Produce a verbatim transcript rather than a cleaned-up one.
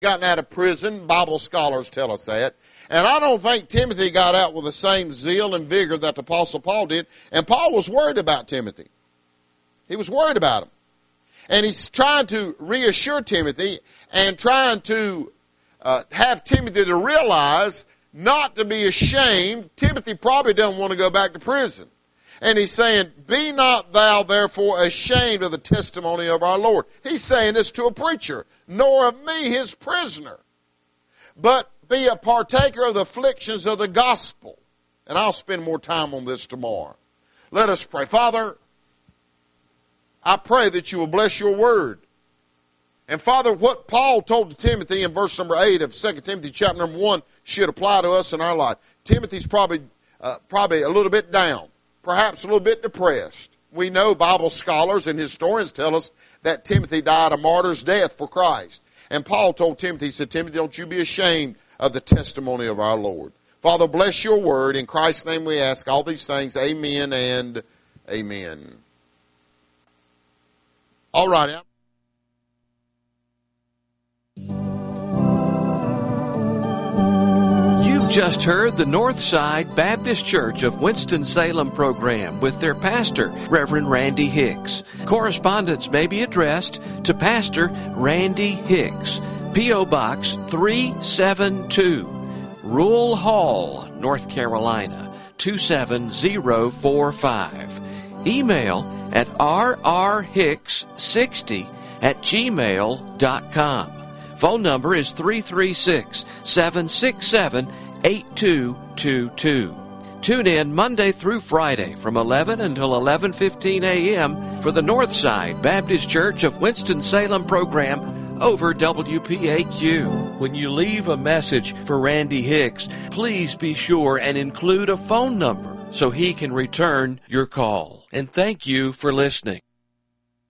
gotten out of prison. Bible scholars tell us that. And I don't think Timothy got out with the same zeal and vigor that the Apostle Paul did. And Paul was worried about Timothy. He was worried about him. And he's trying to reassure Timothy and trying to uh, have Timothy to realize not to be ashamed. Timothy probably doesn't want to go back to prison. And he's saying, be not thou therefore ashamed of the testimony of our Lord. He's saying this to a preacher, nor of me his prisoner, but be a partaker of the afflictions of the gospel. And I'll spend more time on this tomorrow. Let us pray. Father, I pray that you will bless your word. And Father, what Paul told to Timothy in verse number eight of Second Timothy chapter number one should apply to us in our life. Timothy's probably, uh, probably a little bit down, perhaps a little bit depressed. We know Bible scholars and historians tell us that Timothy died a martyr's death for Christ. And Paul told Timothy, he said, Timothy, don't you be ashamed of the testimony of our Lord. Father, bless your word. In Christ's name we ask all these things. Amen and amen. All right. You've just heard the Northside Baptist Church of Winston-Salem program with their pastor, Reverend Randy Hicks. Correspondence may be addressed to Pastor Randy Hicks, P O. Box three seven two, Rule Hall, North Carolina, two seven zero four five. Email at r r hicks sixty at gmail dot com. Phone number is three three six, seven six seven, eight two two two. Tune in Monday through Friday from eleven until eleven fifteen a.m. for the Northside Baptist Church of Winston-Salem program over W P A Q. When you leave a message for Randy Hicks, please be sure and include a phone number so he can return your call. And thank you for listening.